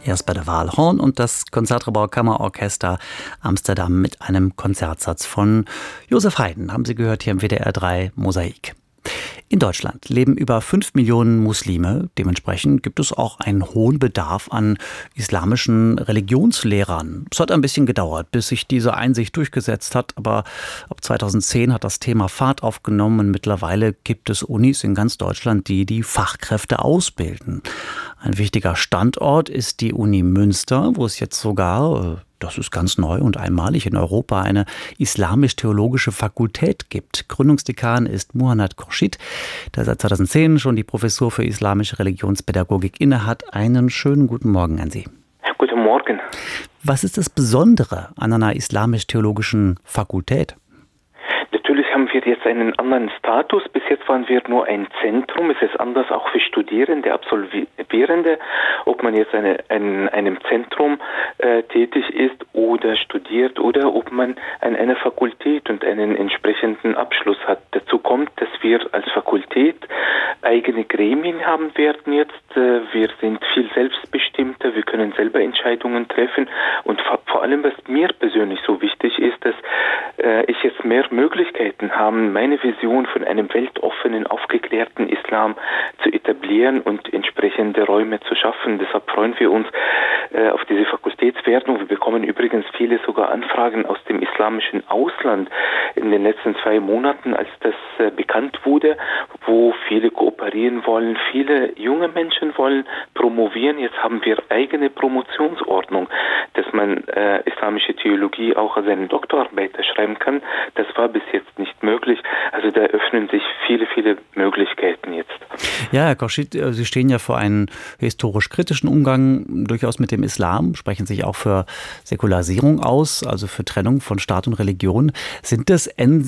Erst bei der Waalhorn und das Concertgebouw Kammerorchester Amsterdam mit einem Konzertsatz von Josef Haydn, haben Sie gehört hier im WDR 3 Mosaik. In Deutschland leben über 5 Millionen Muslime. Dementsprechend gibt es auch einen hohen Bedarf an islamischen Religionslehrern. Es hat ein bisschen gedauert, bis sich diese Einsicht durchgesetzt hat. Aber ab 2010 hat das Thema Fahrt aufgenommen und mittlerweile gibt es Unis in ganz Deutschland, die Fachkräfte ausbilden. Ein wichtiger Standort ist die Uni Münster, wo es jetzt sogar, das ist ganz neu und einmalig in Europa, eine islamisch-theologische Fakultät gibt. Gründungsdekan ist Muhannad Khorshid, der seit 2010 schon die Professur für islamische Religionspädagogik innehat. Einen schönen guten Morgen an Sie. Guten Morgen. Was ist das Besondere an einer islamisch-theologischen Fakultät? Natürlich haben wir jetzt einen anderen Status. Bis jetzt waren wir nur ein Zentrum. Es ist anders auch für Studierende, Absolvierende, ob man jetzt in einem Zentrum tätig ist oder studiert oder ob man an einer Fakultät und einen entsprechenden Abschluss hat. Dazu kommt, dass wir als Fakultät eigene Gremien haben werden jetzt. Wir sind viel selbstbestimmter, wir können selber Entscheidungen treffen und vor allem, was mir persönlich so wichtig ist, dass ich jetzt mehr Möglichkeiten habe, meine Vision von einem weltoffenen, aufgeklärten Islam zu etablieren und entsprechende Räume zu schaffen. Deshalb freuen wir uns auf diese Fakultätswerdung. Wir bekommen übrigens viele sogar Anfragen aus dem islamischen Ausland in den letzten 2 Monaten, als das bekannt wurde, wo viele kooperieren wollen, viele junge Menschen wollen promovieren. Jetzt haben wir eigene Promotionsordnung, dass man islamische Theologie auch als eine Doktorarbeit schreiben kann. Das war bis jetzt nicht möglich. Also da öffnen sich viele, viele Möglichkeiten jetzt. Ja, Herr Khorshid, Sie stehen ja für einen historisch-kritischen Umgang durchaus mit dem Islam, sprechen sich auch für Säkularisierung aus, also für Trennung von Staat und Religion. Sind das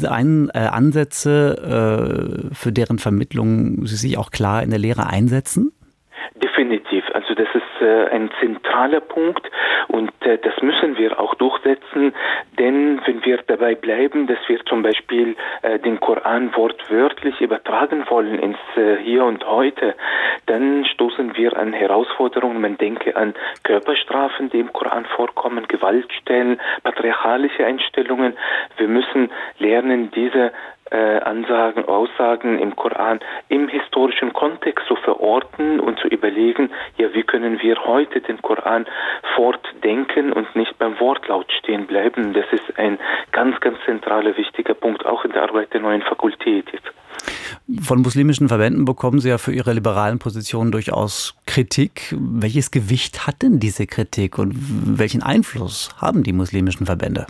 Ansätze, für deren Vermittlung Sie sich auch klar in der Lehre einsetzen? Definitiv. Also das ist ein zentraler Punkt und das müssen wir auch durchsetzen, denn wenn wir dabei bleiben, dass wir zum Beispiel den Koran wortwörtlich übertragen wollen ins Hier und Heute, dann stoßen wir an Herausforderungen. Man denke an Körperstrafen, die im Koran vorkommen, Gewaltstellen, patriarchalische Einstellungen. Wir müssen lernen, diese Aussagen im Koran im historischen Kontext zu verorten und zu überlegen, ja, wie können wir heute den Koran fortdenken und nicht beim Wortlaut stehen bleiben. Das ist ein ganz, ganz zentraler, wichtiger Punkt, auch in der Arbeit der neuen Fakultät jetzt. Von muslimischen Verbänden bekommen Sie ja für Ihre liberalen Positionen durchaus Kritik. Welches Gewicht hat denn diese Kritik und welchen Einfluss haben die muslimischen Verbände?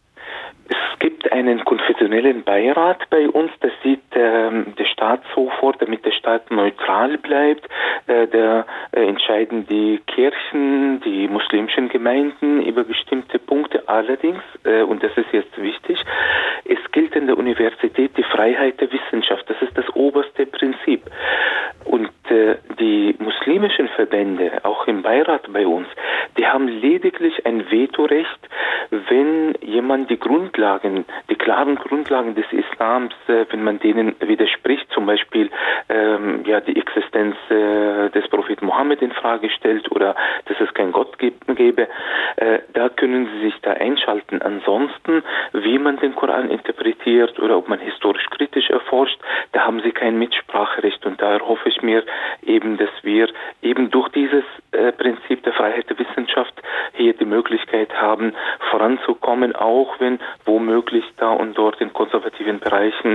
Es gibt einen konfessionellen Beirat bei uns, das sieht der Staat so vor, damit der Staat neutral bleibt. Da entscheiden die Kirchen, die muslimischen Gemeinden über bestimmte Punkte. Allerdings, und das ist jetzt wichtig, es gilt in der Universität die Freiheit der Wissenschaft. Das ist das oberste Prinzip. Und die muslimischen Verbände, auch im Beirat bei uns, die haben lediglich ein Vetorecht, wenn jemand die klaren Grundlagen des Islams, wenn man denen widerspricht, zum Beispiel die Existenz des Propheten Mohammed in Frage stellt oder dass es keinen Gott gäbe, da können sie sich da einschalten. Ansonsten, wie man den Koran interpretiert oder ob man historisch kritisch erforscht, da haben sie kein Mitspracherecht und da erhoffe ich mir eben, dass wir eben durch dieses Prinzip der Freiheit der Wissenschaft hier die Möglichkeit haben, voranzukommen, auch wenn womöglich da und dort in konservativen Bereichen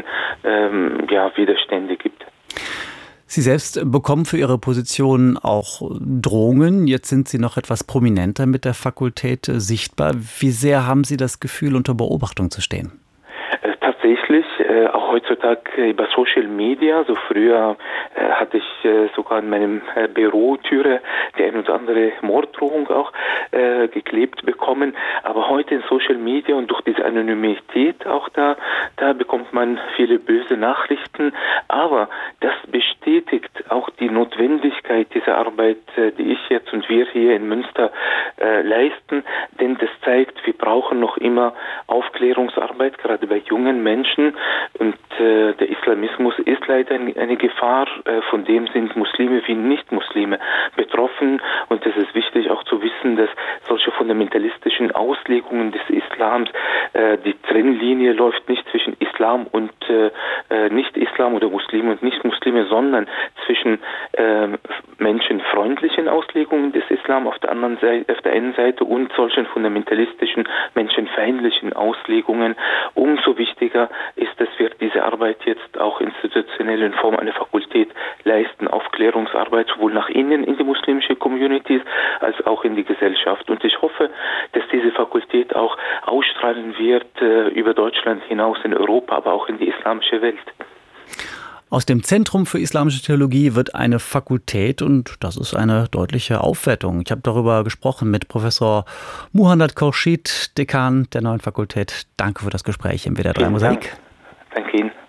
Widerstände gibt. Sie selbst bekommen für Ihre Position auch Drohungen. Jetzt sind Sie noch etwas prominenter mit der Fakultät sichtbar. Wie sehr haben Sie das Gefühl, unter Beobachtung zu stehen? Tatsächlich, auch heutzutage über Social Media. So früher hatte ich sogar in meinem Bürotüre die ein oder andere Morddrohung auch geklebt bekommen. Aber heute in Social Media und durch diese Anonymität auch da bekommt man viele böse Nachrichten. Aber das bestätigt auch die Notwendigkeit dieser Arbeit, die ich jetzt und wir hier in Münster leisten. Denn das zeigt, wir brauchen noch immer Aufklärungsarbeit, gerade bei jungen Menschen. Und der Islamismus ist leider eine Gefahr, von dem sind Muslime wie Nicht-Muslime betroffen. Und es ist wichtig auch zu wissen, dass solche fundamentalistischen Auslegungen des Islams, die Trennlinie läuft nicht zwischen Islam und Nicht-Islam oder Muslime und Nicht-Muslime, sondern zwischen menschenfreundlichen Auslegungen des Islam auf der einen Seite und solchen fundamentalistischen, menschenfeindlichen Auslegungen. Umso wichtiger ist, dass wir diese Arbeit jetzt auch institutionell in Form einer Fakultät leisten, Aufklärungsarbeit sowohl nach innen in die muslimische Communities als auch in die Gesellschaft. Und ich hoffe, dass diese Fakultät auch ausstrahlen wird über Deutschland hinaus in Europa, aber auch in die islamische Welt. Aus dem Zentrum für Islamische Theologie wird eine Fakultät und das ist eine deutliche Aufwertung. Ich habe darüber gesprochen mit Professor Muhannad Khorshid, Dekan der neuen Fakultät. Danke für das Gespräch im WDR 3 Mosaik. Danke Ihnen.